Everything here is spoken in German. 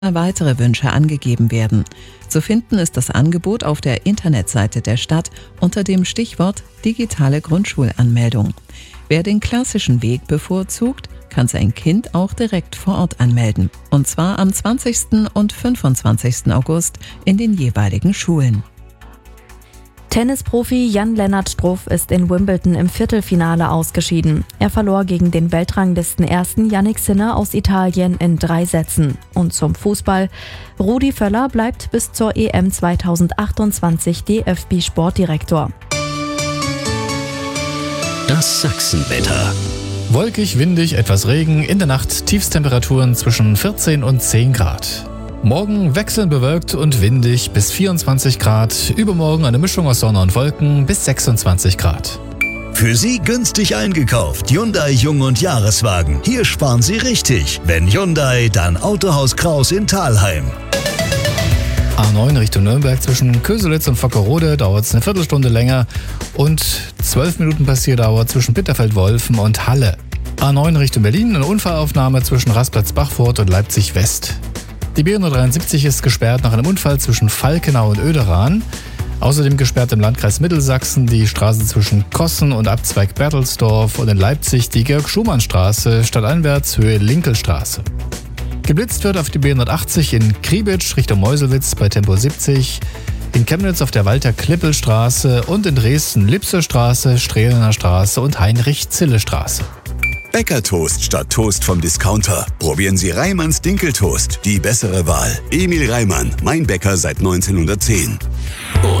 weitere Wünsche angegeben werden. Zu finden ist das Angebot auf der Internetseite der Stadt unter dem Stichwort digitale Grundschulanmeldung. Wer den klassischen Weg bevorzugt, kann sein Kind auch direkt vor Ort anmelden. Und zwar am 20. und 25. August in den jeweiligen Schulen. Tennisprofi Jan-Lennart Struff ist in Wimbledon im Viertelfinale ausgeschieden. Er verlor gegen den Weltranglistenersten Jannik Sinner aus Italien in 3 Sätzen. Und zum Fußball. Rudi Völler bleibt bis zur EM 2028 DFB-Sportdirektor. Das Sachsenwetter. Wolkig, windig, etwas Regen, in der Nacht Tiefstemperaturen zwischen 14 und 10 Grad. Morgen wechselnd bewölkt und windig bis 24 Grad, übermorgen eine Mischung aus Sonne und Wolken bis 26 Grad. Für Sie günstig eingekauft. Hyundai Jung- und Jahreswagen. Hier sparen Sie richtig. Wenn Hyundai, dann Autohaus Kraus in Thalheim. A9 Richtung Nürnberg zwischen Köselitz und Vockerode dauert es eine Viertelstunde länger und 12 Minuten Passierdauer zwischen Bitterfeld-Wolfen und Halle. A9 Richtung Berlin, eine Unfallaufnahme zwischen Rastplatz-Bachfurt und Leipzig-West. Die B173 ist gesperrt nach einem Unfall zwischen Falkenau und Oederaen. Außerdem gesperrt im Landkreis Mittelsachsen die Straße zwischen Kossen und Abzweig Bertelsdorf und in Leipzig die Georg-Schumann-Straße stadteinwärts Höhe Linkelstraße. Geblitzt wird auf die B180 in Kriebitsch Richtung Meuselwitz bei Tempo 70, in Chemnitz auf der Walter-Klippel-Straße und in Dresden Lipserstraße, Strehlener Straße und Heinrich-Zille-Straße. Bäckertoast statt Toast vom Discounter. Probieren Sie Reimanns Dinkeltoast. Die bessere Wahl. Emil Reimann, mein Bäcker seit 1910.